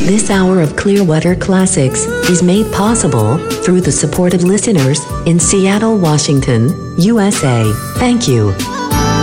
This hour of Clearwater Classics is made possible through the support of listeners in Seattle, Washington, USA. Thank you.